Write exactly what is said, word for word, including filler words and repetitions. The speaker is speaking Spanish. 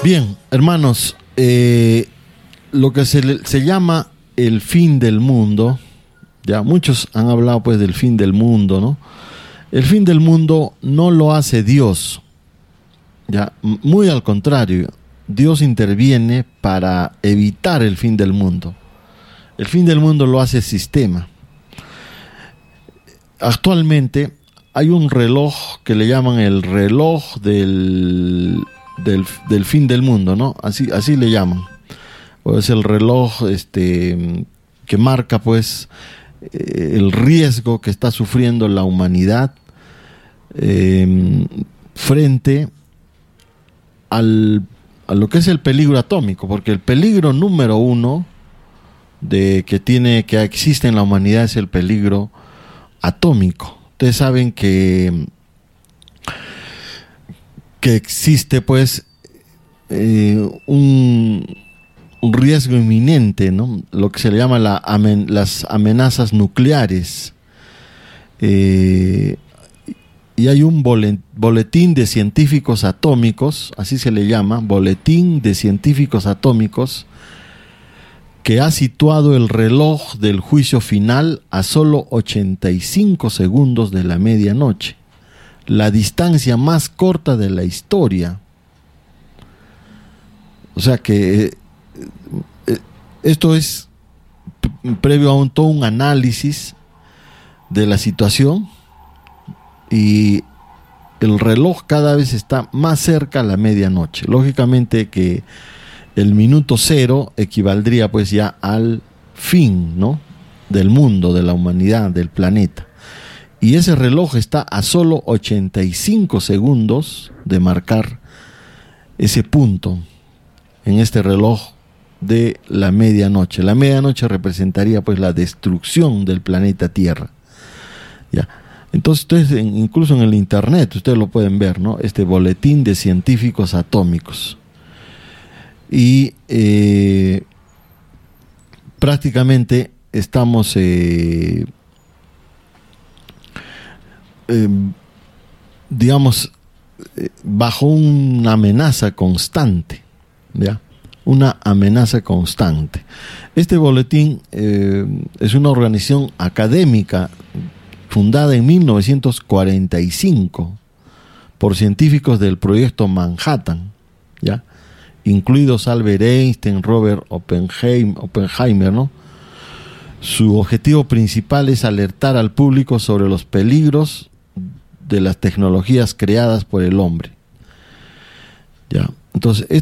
Bien, hermanos, eh, lo que se, le, se llama el fin del mundo, ya muchos han hablado pues del fin del mundo, ¿no? El fin del mundo no lo hace Dios, ya, muy al contrario, Dios interviene para evitar el fin del mundo. El fin del mundo lo hace el sistema. Actualmente hay un reloj que le llaman el reloj del, del, del fin del mundo, ¿no? Así, así le llaman. O es el reloj este, que marca pues eh, el riesgo que está sufriendo la humanidad eh, frente al, a lo que es el peligro atómico, porque el peligro número uno de que tiene que existe en la humanidad es el peligro atómico. Ustedes saben que que existe pues eh, un, un riesgo inminente, ¿no? Lo que se le llama la amen, las amenazas nucleares. Eh, y hay un boletín de científicos atómicos, así se le llama, boletín de científicos atómicos, que ha situado el reloj del juicio final a solo ochenta y cinco segundos de la medianoche, la distancia más corta de la historia. O sea que eh, esto es previo a un, todo un análisis de la situación, y el reloj cada vez está más cerca a la medianoche. Lógicamente que el minuto cero equivaldría pues ya al fin, ¿no?, del mundo, de la humanidad, del planeta. Y ese reloj está a solo ochenta y cinco segundos de marcar ese punto en este reloj de la medianoche. La medianoche representaría pues la destrucción del planeta Tierra. Ya. Entonces, ustedes, incluso en el internet, ustedes lo pueden ver, ¿no?, este boletín de científicos atómicos. Y eh, prácticamente estamos eh, eh, digamos eh, bajo una amenaza constante, ¿ya? Una amenaza constante. Este boletín eh, es una organización académica fundada en mil novecientos cuarenta y cinco por científicos del proyecto Manhattan, ¿ya?, incluidos Albert Einstein, Robert Oppenheim, Oppenheimer, ¿no? Su objetivo principal es alertar al público sobre los peligros de las tecnologías creadas por el hombre. Ya, entonces